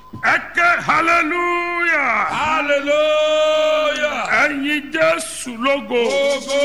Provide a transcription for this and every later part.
Eke hallelujah. Hallelujah. Ẹ̀yin Jésù lógo. Ogo.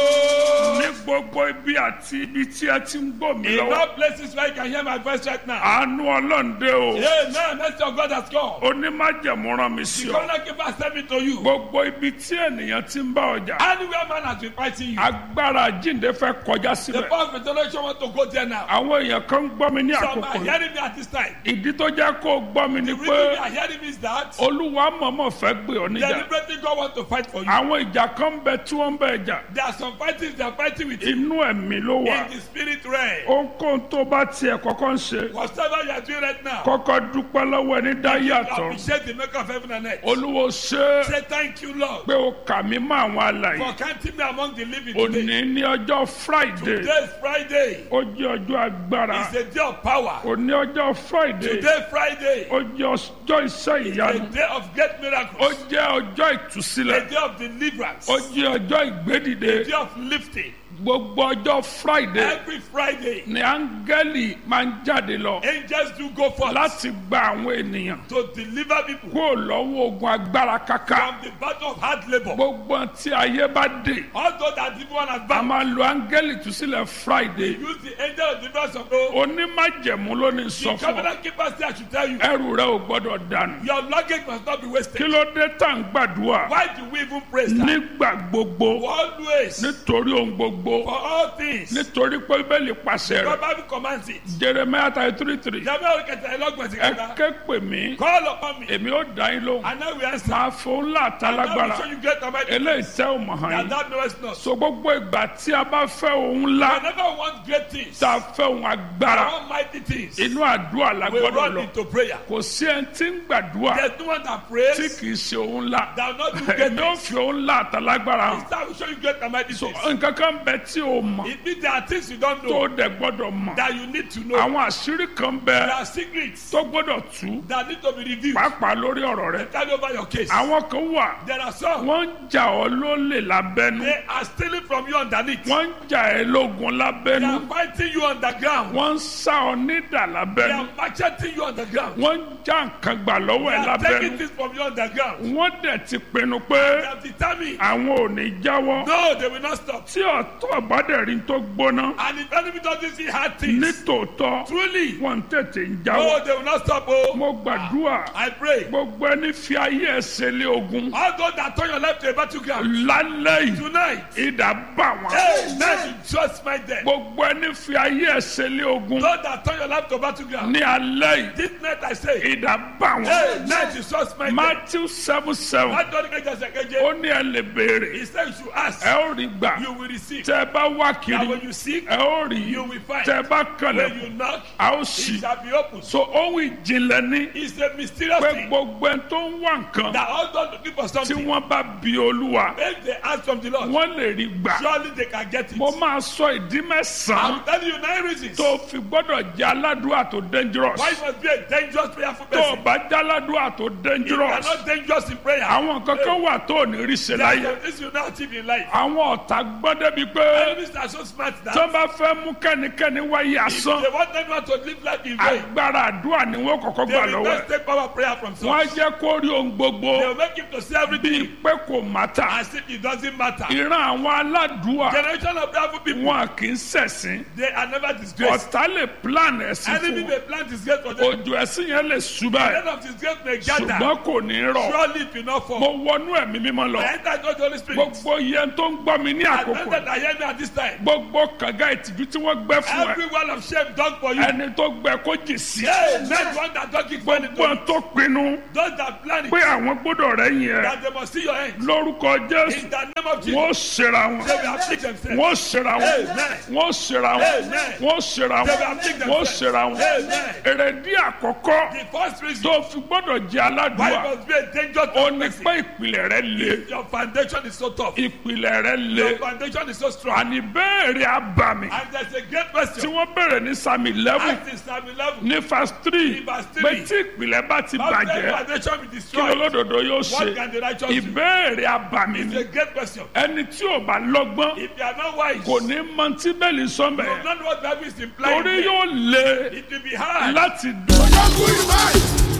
Ní gbogbo ibi àti ibi tí ẹ ti ń gbọ́ mi In lọ́wọ́. all places where you can hear my voice right now. Àánú Ọlọ́run dé o. Amen. Mercy of God has come. Onímájẹ̀mú rán mi The sí ọ. covenant keeper sent me to you. Gbogbo ibi tí ènìyàn ti ń bá ọjà. Anywhere man has been fighting you. Agbára jíǹde fẹ́ kọjá The síbẹ̀. power of resurrection want to go there now. Àwọn èèyàn kan ń gbọ́ mi ní Some àkókò are yìí. hearing me at this time. Ìdí tó jẹ́ kó o gbọ́ mi ni The reason they pé are hearing me is that Olúwa mọ̀ọ́mọ̀ fẹ́ gbé ọ níjà. deliberately God wants to fight for you. Àwọn ìjà kan ń bẹ tí wọ́n ń bẹ jà. There are some fightings they are fighting with you Inú ẹ̀mí ló wà. in the spirit realm. Ohunkóhun tó bá tiẹ̀ kọ́kọ́ ń ṣe. Whatever you are doing right now, Kọ́kọ́ dúpẹ́ lọ́wọ́ ẹni dá yàtọ̀. appreciate the maker of heaven and earth. Olúwo ṣe Say thank you, Lord, pé o kà mí mọ́ àwọn alàyè. for counting me among the living Òní today. ní ọjọ́ Friday. Today is Friday. Ó jẹ́ ọjọ́ agbára. It's a day of power. Òní ọjọ́ Friday. Today, Friday, Ó jẹ́ ọjọ́ iṣẹ́ a ìyanu. day of great Ó miracles. jẹ́ ọjọ́ ìtúsílẹ̀. A day of deliverance. Ó jẹ́ ọjọ́ ìgbédìde. A day of lifting. Gbogbo ọjọ́ Friday Every Friday, ni áńgẹ́lì máa ń jáde lọ angels do go forth láti gba àwọn ènìyàn to deliver people kúrò lọ́wọ́ ogun agbára kaka. from the battle of hard labor. Gbogbo tí ayé bá dé, Although that the one has a bound, máa lo áńgẹ́lì ìtúsílẹ̀ Friday. use the angel of deliverance of God. Onímájẹ̀mú ló ní sọ The fún ọ. covenant keeper say I should tell you, Ẹrù rẹ ò gbọ́dọ̀ dànù. your luggage must not be Kí wasted. ló dé tá à ń gbàdúrà? Why do we even praise that? Nígbà gbogbo, Always, nítorí ohun gbogbo, for all things, nítorí pé Bíbélì pàṣẹ God rẹ̀. Bible commands it. Jeremiah 33:3. Jamiu Olùkẹ́tẹ̀ Ẹ ké pè mí, call upon me, èmi ó dá yín lóhùn. and I will answer. Máa fún ńlá And I will àtàlágbára. show you great and mighty Eléyìí things tẹ́ ò mọ̀ hàn that yín. thou knowest not. So gbogbo ìgbà tí a bá fẹ́ ohun ńlá, Whenever we want great things, tá a fẹ́ ohun I agbára, want mighty things, inú àdúrà la we gbọ́dọ̀ run lọ. into prayer. Kò sí ẹni tí ń gbàdúrà There's no one that tí prays kì í ṣe ohun ńlá. that will not do great Èmi ò things. fi ohun ńlá àtàlágbára hàn. Instead, I will show you great and mighty So things. nǹkan kan bẹ tí o mọ̀ It means there are things you don't tó know dẹ̀ gbọ́dọ̀ mọ̀. that you need to know. Àwọn àṣírí kan bẹ There are secrets tó gbọ́dọ̀ tú that need to be revealed. pàápàá lórí ọ̀rọ̀ rẹ. Carry over your case. Àwọn kan wà There are some, wọ́n ń jà ọ́ lólè lábẹ́nú. they are stealing from you underneath. Wọ́n ń jà ẹ́ lógun They lábẹ́nú. are fighting you underground. Wọ́n ń sá ọ nídà They lábẹ́nú. are macheting you underground. Wọ́n ń já nǹkan gbà lọ́wọ́ They ẹ̀ are taking lábẹ́nú. things from you underground. Wọ́n dẹ̀ ti pinnu They pé have determined, àwọn ò ní jáwọ́. no, they will not stop. Tí ọ̀tọ̀ àbádẹ́rìn tó gbóná And if enemy doesn't see hard ní things, tòótọ́ truly, wọ́n ń tètè ń jáwọ́. no, they will not stop. Oh, Mo gbàdúrà I pray. gbogbo ẹni fi ayé ẹsẹ̀ lé ogun All those that turn your life to a battleground lálẹ́ yìí tonight, ìdá bá wọn. hey, let you just fight them. Gbogbo ẹni fi ayé ẹsẹ̀ lé ogun Those that turn your life to battleground, ní alẹ́ yìí this night I say, ìdá bá hey, wọn. let you just fight them. Matthew 7:7 That don't get just a ó ní ẹ lè béèrè He said you should ask, ẹ ó rí gbà you will receive. tẹ ẹ bá wá And kiri when you seek, ẹ ó rí you will find. tẹ ẹ bá When kànlẹ̀ you knock, a ó it ṣí. shall be opened. So ohun ìjìnlẹ̀ ní It's a mysterious pé thing gbogbo ẹni tó ń wá nǹkan that all those looking for tí something, wọ́n bá bi Olúwa if they ask from the Lord, wọ́n lè rí gbà. surely they can get it. Mo máa sọ ìdí mẹ́sàn-án I'm telling you 9 reasons tó fi gbọ́dọ̀ jẹ́ aládùúrà tó dangerous. why you must be a dangerous prayerful Tó o person. bá jẹ́ aládùúrà tó You dangerous. are not dangerous in prayer. Àwọn kankan wà tó ò ní rí ṣe There are láyé. some things you not achieve in life. Àwọn ọ̀tá gbọ́n débi pé Enemies are so smart that tó bá fẹ́ mú kẹ́nikẹ́ni wáyé asán. they want anyone to live life in vain. Agbára àdúrà ni wọ́n kọ́kọ́ They gbà will lọ́wọ́ not ẹ̀. take power prayer from Wọ́n á source. jẹ́ kó rí ohun They gbogbo will make him to see bíi everything pé kò mátà. as if it doesn't matter. Ìran àwọn aládùúà Generation of prayerful people, wọn kì í ṣẹ̀sìn. they are never disgraced. Ọ̀tá lè plan ẹ̀sìn Enemy fún may plant disgrace for them. òjò ẹ̀sìn yẹn lè ṣubá The ẹ̀ end of disgrace may gather. ṣùgbọ́n kò ní rọ̀. Surely it will not Mo fall. wọnú ẹ̀mí mímọ́ lọ. I enter into the Holy Spirit. Gbogbo yẹn tó ń gbọ́ mi ní I àkókò enter that hear me at this time. gbogbo kànga ìtìjú tí wọ́n gbẹ́ fún ẹ Every wall of shame done for you. ẹni tó gbẹ́ kó jì sí. Hey, let one that don't give money Gbogbo to tó pinnu those that plan it, pé àwọn gbọ́dọ̀ rẹ̀ yẹn that they must see your end. lórúkọ Jésù In the name of Jesus, wọ́n ṣera wọn. they will afflict themselves. Wọ́n ṣera wọn. Amen. Wọ́n ṣera wọn. Amen. Wọ́n ṣera They wọn. will afflict Wọ́n themselves. ṣera wọn. Amen. Èrèdí àkọ́kọ́ The first reason tó fi gbọ́dọ̀ jẹ́ why aládùúgbà you must be a dangerous ó ní person. pé ìpìlẹ̀ rẹ̀ le. Your foundation is so tough. Ìpìlẹ̀ rẹ̀ le. Your foundation is so strong. Àní béèrè abàmì And there's a great tí question. wọ́n béèrè ní Psalm 11 Ask in Psalm 11. ní verse 3 In verse 3. pé tí ìpìlẹ̀ bá ti How can bàjẹ́ foundation be kí destroyed? olódodo yóò What ṣe. can the righteous do? Ìbéèrè abàmì It's ni a great question. ẹni tí ò bá lọ́gbọ́n If you are not wise, kò ní mọ tí bẹ́ẹ̀lì you sọ́mbẹ̀ will not know what Bible is implying. torí there. yóò le It will be hard. láti dùn.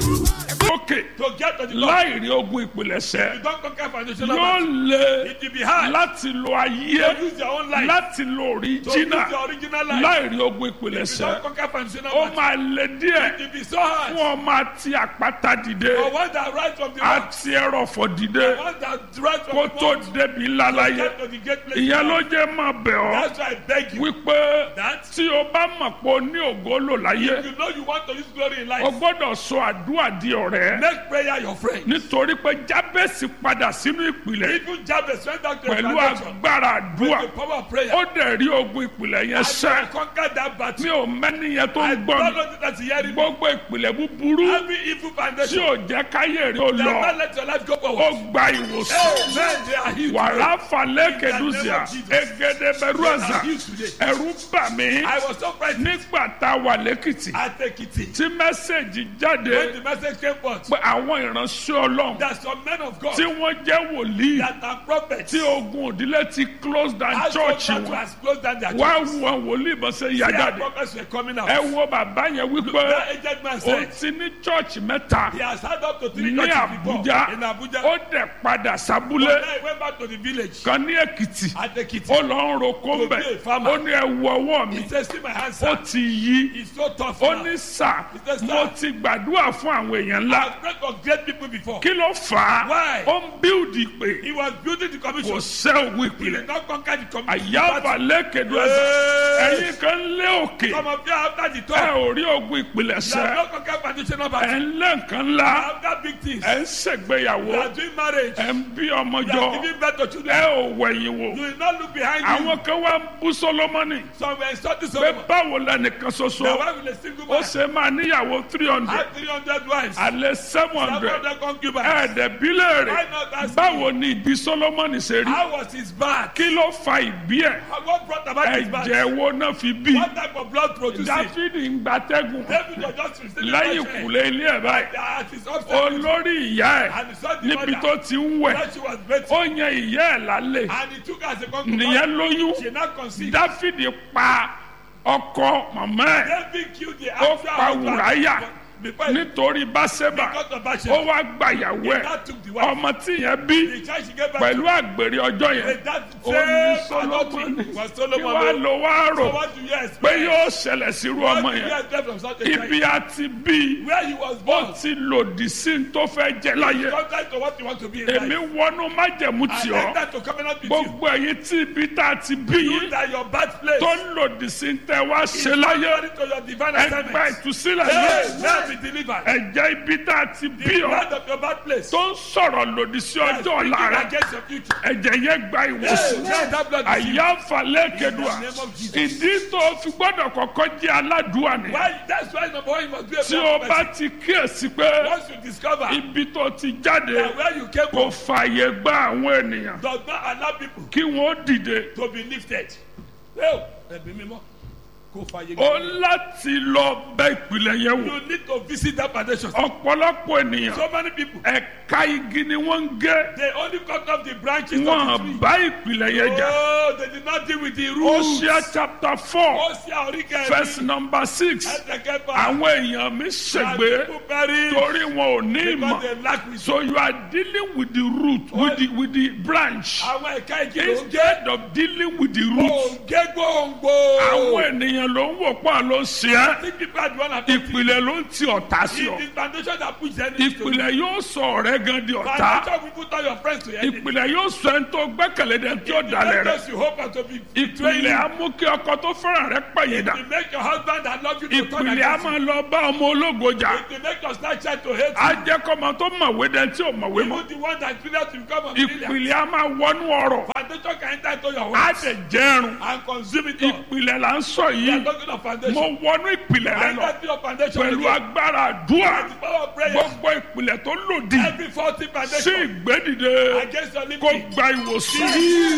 Òkè To get to the top, láì rí ogun you ìpìlẹ̀ṣẹ̀ don't conquer foundational yóò battle. lé It will be hard láti lo ayé to use your own life, láti lo to use òríjínà your original life. láì rí ogun You ìpìlẹ̀ṣẹ̀ don't conquer foundational ó battle. máa lé díẹ̀ It will be so hard. fún ọmọ àti àpáta dìde For one that rise from the rock, àti ẹrọ̀fọ̀ dìde one that rise from kó the tó mount, débi ńlá láyé get to the great place. ìyẹn ló jẹ́ máa bẹ̀ ọ́ That's why I beg you wípé that tí o bá mọ̀ pé o ní ògo lò láyé you know you want to use glory in o life. gbọ́dọ̀ sọ àdúrà di ọ̀rẹ́ Make prayer your friend. nítorí pé jábẹ́sì padà sínú ìpìlẹ̀ Even Jabez went back to a pẹ̀lú foundation agbára with àdúrà the power of prayer. ó dẹ̀ rí ogun ìpìlẹ̀ yẹn And sẹ́ he conquered that mi battle. ò mẹ́ni yẹn tó I ń don't gbọ́ mi know that he hearing me. gbogbo ìpìlẹ̀ búburú Every evil tí foundation ò jẹ́ káyé rí o that lọ not let your life go ó forward. gba ìwòsàn Amen. They are healed wàrà today. falẹ̀ kẹdùsíà egede bẹ̀rù They àzà are healed today. ẹ̀rù bà mí I was so frightened. nígbà tá a wà lẹ́kìtì I take it. tí mẹ́sẹ̀gì jáde When the message came forth, pé àwọn ìránṣẹ́ ọlọ́run that some men of God tí wọ́n jẹ́ wòlíì that are prophets tí ogun òdílé ti close down has church come wọn back to has closed down their wá churches. wọn wòlíì bọ́ sẹ́ yá Their jáde prophets were coming out. ẹ wo bàbá yẹn wípé That aged man ó said ti ní church mẹ́ta he has had up to 3 ní churches before Àbújá in Abuja. ó dẹ̀ padà sábúlé But then he went back to the village kan ní Èkìtì at Ekiti. ó lọ ń roko To mbẹ be a farmer. ó ní ẹ wo ọwọ́ mi He says, see my hands, ó sir. ti yí It's so tough ó now. ní sà says, mo "Sir, ti gbàdúrà fún àwọn èèyàn ńlá I've prayed for great people before. kí ló fà á Why? ó ń bíldì pé He was building the kò commission. sẹ́ ogun He ìpìlẹ̀ did not conquer the commission. àyàbà lẹ́kẹ̀dù ẹ̀sẹ̀ ẹ̀yin kan lé òkè Some of you after the ẹ talk, ò rí ogun ìpìlẹ̀ you have sẹ́ not conquered foundational ẹ̀ battle. ń lé nǹkan ńlá After big things, ẹ̀ ń ṣègbéyàwó you are doing marriage, ẹ̀ ń bí ọmọ you jọ are giving birth to ẹ children. ò wẹ̀yìn wò You will not look behind you. àwọn kan wá ń bú Sólómọ́nì Some were insulting pé Solomon. báwo lẹnìkan The ṣoṣo wife with a single ó man ṣe máa níyàwó 300 had 300 wives. alẹ́ 700 700 concubines. ẹ̀ẹ́dẹ̀bílẹ̀ Why rẹ̀ not ask báwo me? ni ìbí Sólómọ́nì ṣe rí How was his back? kí ló fa ìbí ẹ̀ What brought about his back? ẹ̀jẹ̀ wo náà fi bí What type of blood produced it? Dáfídì ń gbatẹ́gùn David was just receiving lẹ́yìn punishment. kùlé ilé ẹ̀ báyìí At his upstairs, olórí ìyá ẹ̀ and he saw the níbi mother tó ti ń wẹ̀ that she was better. ó yan ìyá ẹ̀ lálẹ́ And he took her as a concubine. nìyẹn lóyún She now conceived. Dáfídì pa ọkọ màmá ẹ̀ David killed the ó actual pa husband Wùráyà before he nítorí Báṣẹ́bà got to ó Bathsheba. wá gbàyàwó He ẹ̀ now took the wife. ọmọ tí yẹn bí The child she gave back pẹ̀lú to àgbèrè ọjọ́ yẹn with that ó ní same adultery Sólómọ́nì was kí Solomon. wàá lọ wá So rò what do you pé expect? yóò ṣẹlẹ̀ sírú What ọmọ do you yẹn expect from such a child? ibi àti bí Where he was ó born, ti lòdì sí ní tó fẹ́ jẹ láyé contrary to what you want to be in èmi life. wọnú májẹ̀mú I tì like ọ́ that to covenant with you. gbogbo ẹ̀yin tí ibi tá a ti bí You yín that your birthplace tó ń lòdì sí ní tẹ́ wá is ṣe láyé contrary to your divine ẹgbẹ́ assignment. ìtúsílẹ̀ Hey, yìí now be delivered. ẹ̀jẹ̀ ibi tá a ti bí The ọ́ blood of your birthplace tó ń sọ̀rọ̀ lòdì sí that is ọjọ́ ọ̀la speaking rẹ̀ against your future. ẹ̀jẹ̀ yẹn gba Hey, ìwòsàn now that blood is healed. àyànfàlẹ́ kẹdùà In the name of Jesus. ìdí tó fi gbọ́dọ̀ kọ́kọ́ jẹ́ aládùúà ni Why? That's why number one, you must be a tí o proper bá person. ti kíyèsí pé Once you discover ibi tó ti jáde that where you came kò from fààyè gba àwọn ènìyàn does not allow people kí wọ́n dìde to be lifted. Well, ẹ̀bí mímọ́ kò fàyè ó gbà. láti lọ bẹ ìpìlẹ̀ yẹn wò You need to visit that foundation. ọ̀pọ̀lọpọ̀ ènìyàn So many people, ẹ̀ka igi ni wọ́n ń gé they only cut off the branches of the tree. wọ́n bá ìpìlẹ̀ yẹn jà Oh, they did not deal with the roots. Hosea chapter 4 Hosea orí kẹrin. verse number 6 Ẹ̀ẹ́dẹ̀kẹfà. àwọn èèyàn mi ṣègbé People perish torí wọn ò ní because ìmọ̀ they lack wisdom. so you are dealing with the root with the branch Àwọn ẹ̀ka igi ló ń gé. instead of dealing with the root Òǹgé gbòǹgbò. àwọn ènìyàn ló ń wò pọ̀ ló ń ṣe é Think people are the one affected. ìpìlẹ̀ ló ń ti ọ̀tá sí ọ It is foundation that puts the enemy to you. ìpìlẹ̀ yóò sọ ọ̀rẹ́ gan di ọ̀tá Foundation will put all your friends to enemy. ìpìlẹ̀ yóò sọ ẹni tó gbẹ́kẹ̀lé dẹ tí ó It dalẹ̀ rẹ makes you hope and to be betrayed. ìpìlẹ̀ á mú kí ọkọ tó fẹ́ràn rẹ pẹ̀yìndà It make your husband that love you to turn ìpìlẹ̀ á against you. máa lọ bá ọmọ ológo jà It will make your snapchat to hate á jẹ́ kọ́mọ tó mọ̀wé dẹ tí ò mọ̀wé you. mọ́ Even the one that failure to become a brilliant. ìpìlẹ̀ á máa wọnú ọ̀rọ̀ Foundation can enter into your á house dẹ̀ jẹ́rùn and consume it all. ìpìlẹ̀ là ń sọ We yìí are talking of mo foundation. wọnú ìpìlẹ̀ rẹ lọ Enter to your foundation pẹ̀lú again. agbára àdúrà The power of prayer. gbogbo ìpìlẹ̀ tó lòdì Every faulty sí foundation ìgbédìde against your kó living. gba ìwòsàn